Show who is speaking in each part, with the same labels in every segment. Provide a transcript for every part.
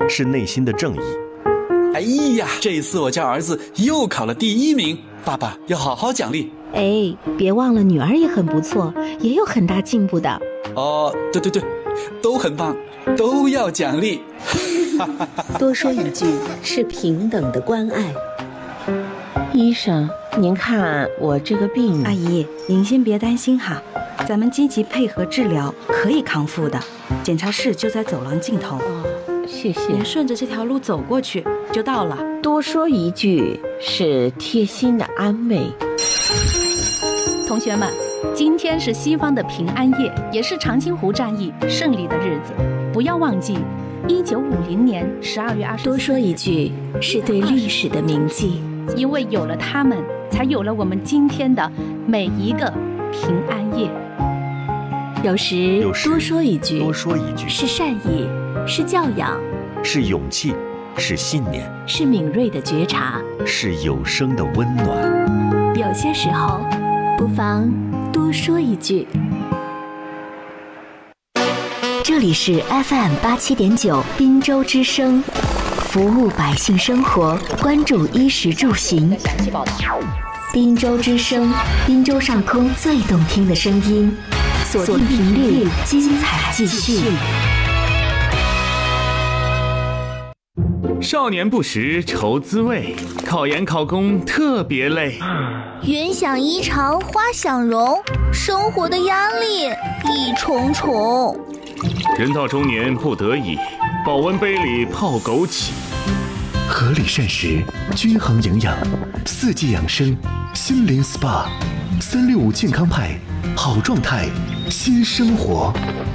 Speaker 1: 是内心的正义。
Speaker 2: 哎呀，这一次我家儿子又考了第1名，爸爸要好好奖励。
Speaker 3: 哎，别忘了女儿也很不错，也有很大进步的。
Speaker 2: 哦，对，都很棒，都要奖励。
Speaker 4: 多说一句是平等的关爱。
Speaker 5: 医生，您看我这个病……
Speaker 6: 阿姨，您先别担心哈，咱们积极配合治疗，可以康复的。检查室就在走廊尽头。
Speaker 5: 谢谢。
Speaker 6: 您顺着这条路走过去就到了。
Speaker 5: 多说一句是贴心的安慰。
Speaker 7: 同学们，今天是西方的平安夜，也是长津湖战役胜利的日子。不要忘记，1950年12月24日。
Speaker 4: 多说一句是对历史的铭记，
Speaker 7: 因为有了他们，才有了我们今天的每一个平安夜。
Speaker 4: 有时多说一句是善意，是教养，
Speaker 1: 是勇气，是信念，
Speaker 4: 是敏锐的觉察，
Speaker 1: 是有声的温暖。
Speaker 4: 有些时候不妨多说一句。这里是 FM87.9 滨州之声，服务百姓生活，关注衣食住行。滨州之声，滨州上空最动听的声音，锁定频率，精彩继续。
Speaker 8: 少年不识愁滋味，考研考公特别累。
Speaker 9: 云想衣裳花想容，生活的压力一重重。
Speaker 8: 人到中年不得已，保温杯里泡枸杞。
Speaker 10: 合理膳食，均衡营养，四季养生，心灵 SPA，365健康派，好状态，新生活。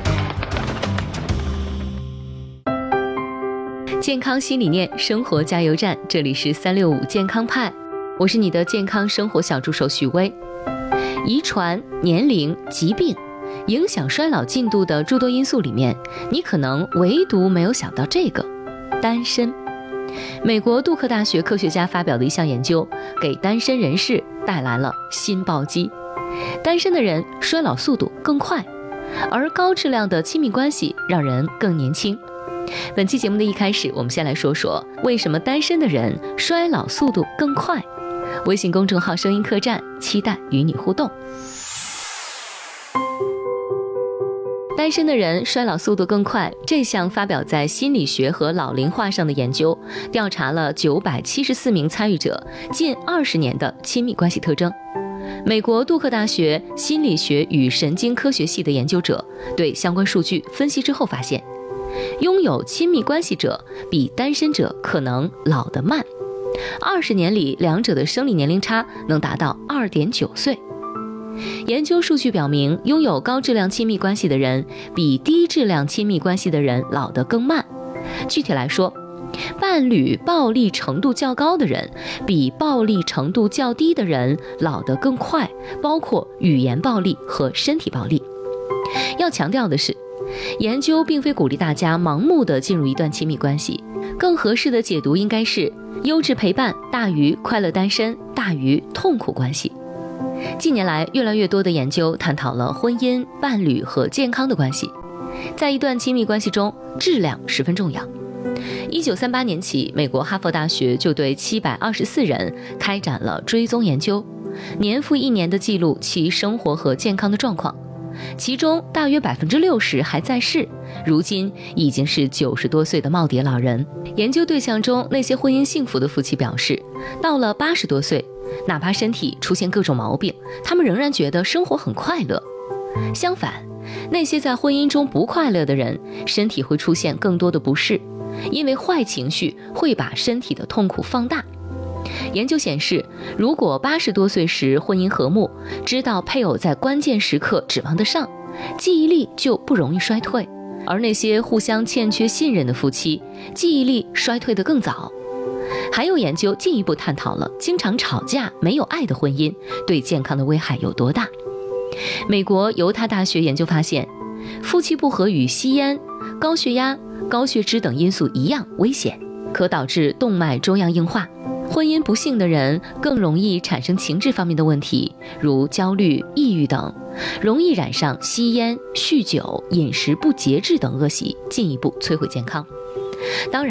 Speaker 11: 健康新理念，生活加油站，这里是365健康派，我是你的健康生活小助手许巍。遗传、年龄、疾病影响衰老进度的诸多因素里面，你可能唯独没有想到这个：单身。美国杜克大学科学家发表的一项研究，给单身人士带来了新暴击。单身的人衰老速度更快，而高质量的亲密关系让人更年轻。本期节目的一开始，我们先来说说为什么单身的人衰老速度更快。微信公众号声音客栈，期待与你互动。单身的人衰老速度更快，这项发表在心理学和老龄化上的研究，调查了974名参与者近20年的亲密关系特征。美国杜克大学心理学与神经科学系的研究者对相关数据分析之后发现，拥有亲密关系者比单身者可能老得慢，20年里两者的生理年龄差能达到2.9岁。研究数据表明，拥有高质量亲密关系的人比低质量亲密关系的人老得更慢。具体来说，伴侣暴力程度较高的人比暴力程度较低的人老得更快，包括语言暴力和身体暴力。要强调的是，研究并非鼓励大家盲目地进入一段亲密关系，更合适的解读应该是优质陪伴大于快乐单身大于痛苦关系。近年来，越来越多的研究探讨了婚姻、伴侣和健康的关系。在一段亲密关系中，质量十分重要。1938年起，美国哈佛大学就对724人开展了追踪研究，年复一年地记录其生活和健康的状况。其中大约60%还在世，如今已经是90多岁的耄耋老人。研究对象中，那些婚姻幸福的夫妻表示，到了80多岁，哪怕身体出现各种毛病，他们仍然觉得生活很快乐。相反，那些在婚姻中不快乐的人，身体会出现更多的不适，因为坏情绪会把身体的痛苦放大。研究显示，如果80多岁时婚姻和睦，知道配偶在关键时刻指望得上，记忆力就不容易衰退。而那些互相欠缺信任的夫妻，记忆力衰退得更早。还有研究进一步探讨了经常吵架、没有爱的婚姻对健康的危害有多大。美国犹他大学研究发现，夫妻不和与吸烟、高血压、高血脂等因素一样危险，可导致动脉粥样硬化。婚姻不幸的人更容易产生情志方面的问题，如焦虑、抑郁等，容易染上吸烟、酗酒、饮食不节制等恶习，进一步摧毁健康。当然，